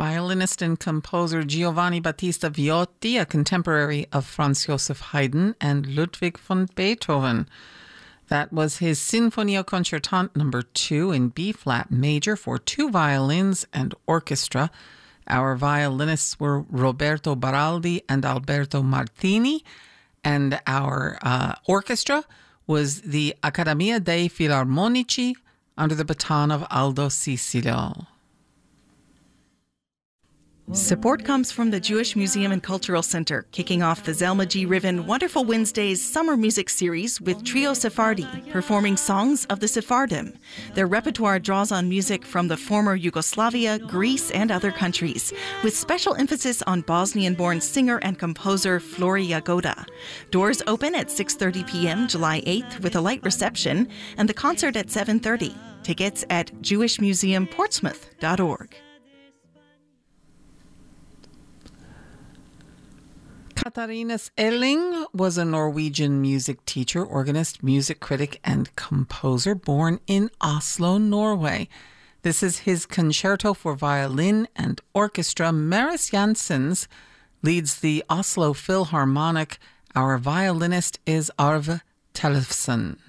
Violinist and composer Giovanni Battista Viotti, a contemporary of Franz Joseph Haydn and Ludwig van Beethoven. That was his Sinfonia Concertante No. 2 in B-flat major for 2 violins and orchestra. Our violinists were Roberto Baraldi and Alberto Martini, and our orchestra was the Accademia dei Filarmonici under the baton of Aldo Cicillo. Support comes from the Jewish Museum and Cultural Center, kicking off the Zelma G. Riven Wonderful Wednesdays summer music series with Trio Sephardi, performing songs of the Sephardim. Their repertoire draws on music from the former Yugoslavia, Greece, and other countries, with special emphasis on Bosnian-born singer and composer Flori Jagoda. Doors open at 6:30 p.m. July 8th with a light reception, and the concert at 7:30. Tickets at jewishmuseumportsmouth.org. Katarina's Elling was a Norwegian music teacher, organist, music critic, and composer born in Oslo, Norway. This is his concerto for violin and orchestra. Maris Janssens leads the Oslo Philharmonic. Our violinist is Arve Tellefsen.